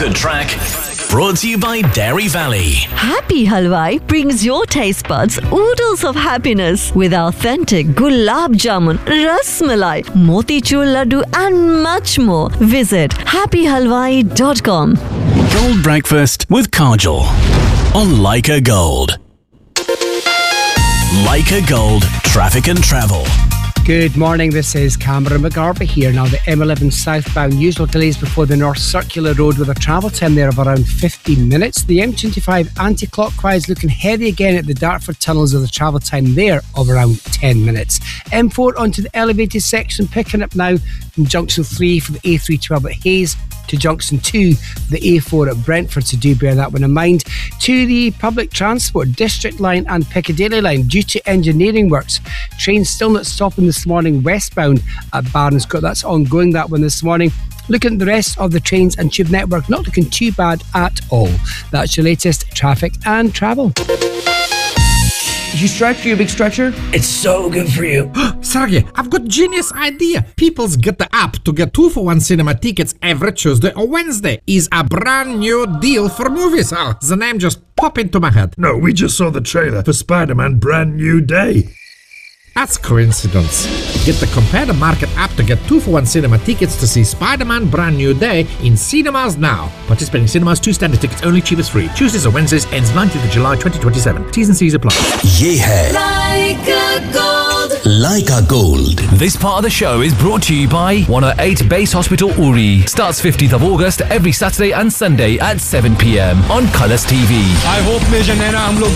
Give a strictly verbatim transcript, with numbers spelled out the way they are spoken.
The Track, brought to you by Dairy Valley. Happy Halwai brings your taste buds oodles of happiness with authentic gulab jamun, ras malai, motichur laddu and much more. Visit happy halwai dot com. Gold Breakfast with Kajal on Leica Gold. Leica Gold, traffic and travel. Good morning, this is Cameron McGarvey here. Now, the M eleven southbound usual delays before the North Circular Road with a travel time there of around fifteen minutes. The M twenty-five anti-clockwise looking heavy again at the Dartford tunnels with a travel time there of around ten minutes. M four onto the elevated section, picking up now from Junction three for the A three twelve at Hayes to Junction two, the A four at Brentford, so do bear that one in mind. To the public transport, District Line and Piccadilly Line, due to engineering works. Trains still not stopping this morning westbound at Barnescourt. That's ongoing, that one this morning. Looking at the rest of the trains and tube network, not looking too bad at all. That's your latest traffic and travel. Did you stretch? You a big stretcher? It's so good for you. Sergey, I've got a genius idea. People's get the app to get two for one cinema tickets every Tuesday or Wednesday. Is a brand new deal for movies. Oh, the name just popped into my head. No, we just saw the trailer for Spider-Man Brand New Day. That's coincidence. Get the Compare the Market app to get two for one cinema tickets to see Spider-Man Brand New Day in cinemas now. Participating cinemas, two standard tickets only, cheapest free. Tuesdays or Wednesdays, ends nineteenth of July twenty twenty-seven. T's and C's apply. Ye hai Leica Gold. Leica Gold. This part of the show is brought to you by one oh eight Base Hospital Uri. Starts fifteenth of August every Saturday and Sunday at seven p.m. on Colours T V. I hope में जनैना हम लोग